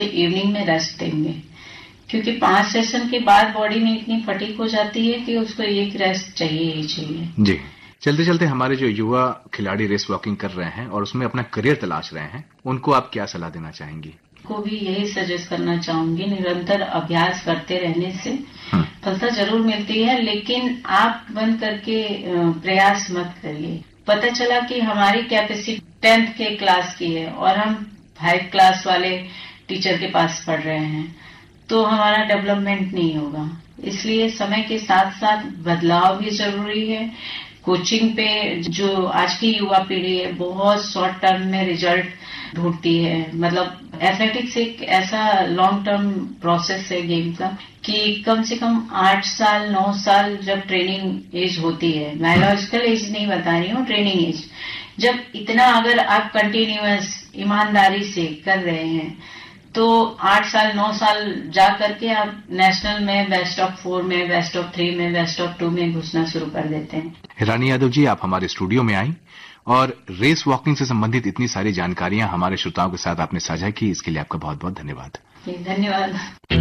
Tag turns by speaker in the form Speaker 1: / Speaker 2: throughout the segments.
Speaker 1: Evening में rest देंगे, क्योंकि 5 सेशन के बाद बॉडी में इतनी फटीग हो जाती है कि उसको एक रेस्ट चाहिए ही चाहिए।
Speaker 2: जी, चलते चलते हमारे जो युवा खिलाड़ी रेस वॉकिंग कर रहे हैं और उसमें अपना करियर तलाश रहे हैं, उनको आप क्या सलाह देना चाहेंगी?
Speaker 1: को भी यही सजेस्ट करना चाहूंगी, निरंतर अभ्यास करते रहने से सफलता जरूर मिलती है, लेकिन आप बंद करके प्रयास मत करिए। पता चला कि हमारी कैपेसिटी 10th के क्लास की है और हम 5 क्लास वाले टीचर के पास पढ़ रहे हैं, तो हमारा डेवलपमेंट नहीं होगा। इसलिए समय के साथ साथ बदलाव भी जरूरी है। कोचिंग पे जो आज की युवा पीढ़ी है बहुत शॉर्ट टर्म में रिजल्ट ढूंढती है। मतलब एथलेटिक्स एक ऐसा लॉन्ग टर्म प्रोसेस है गेम का कि कम से कम 8 साल 9 साल जब ट्रेनिंग एज होती है, बायोलॉजिकल एज नहीं बता रही हूँ, ट्रेनिंग एज, जब इतना अगर आप कंटिन्यूअस ईमानदारी से कर रहे हैं तो 8 साल 9 साल जा करके आप नेशनल में बेस्ट ऑफ 4 में, बेस्ट ऑफ 3 में, बेस्ट ऑफ 2 में घुसना शुरू कर देते हैं।
Speaker 2: रानी यादव जी, आप हमारे स्टूडियो में आई और रेस वॉकिंग से संबंधित इतनी सारी जानकारियां हमारे श्रोताओं के साथ आपने साझा की, इसके लिए आपका बहुत बहुत धन्यवाद।
Speaker 1: धन्यवाद।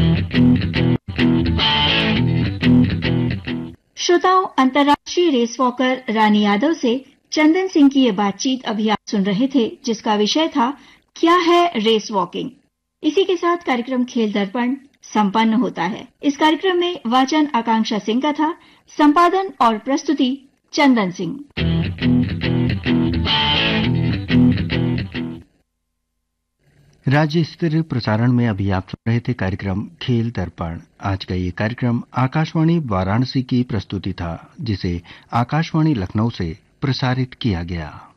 Speaker 3: श्रोताओं, अंतर्राष्ट्रीय रेस वॉकर रानी यादव से चंदन सिंह की ये बातचीत अभी आप सुन रहे थे, जिसका विषय था क्या है रेस वॉकिंग। इसी के साथ कार्यक्रम खेल दर्पण संपन्न होता है। इस कार्यक्रम में वाचन आकांक्षा सिंह का था, संपादन और प्रस्तुति चंदन सिंह।
Speaker 4: राज्य स्तरीय प्रसारण में अभी आप सुन रहे थे कार्यक्रम खेल दर्पण। आज का ये कार्यक्रम आकाशवाणी वाराणसी की प्रस्तुति था, जिसे आकाशवाणी लखनऊ से प्रसारित किया गया।